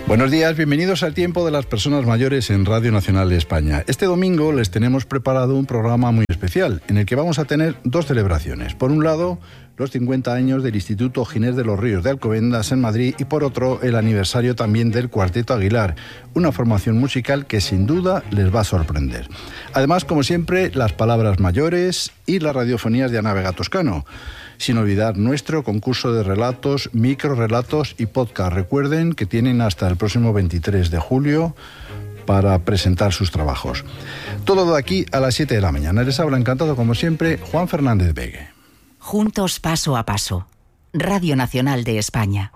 Buenos días, bienvenidos al Tiempo de las Personas Mayores en Radio Nacional de España. Este domingo les tenemos preparado un programa muy especial, en el que vamos a tener dos celebraciones. Por un lado, los 50 años del Instituto Ginés de los Ríos de Alcobendas en Madrid y por otro, el aniversario también del Cuarteto Aguilar, una formación musical que sin duda les va a sorprender. Además, como siempre, las palabras mayores y las radiofonías de Ana Vega Toscano. Sin olvidar nuestro concurso de relatos, microrelatos y podcast. Recuerden que tienen hasta el próximo 23 de julio para presentar sus trabajos. Todo de aquí a las 7 de la mañana. Les habla encantado, como siempre, Juan Fernández Vegue. Juntos paso a paso. Radio Nacional de España.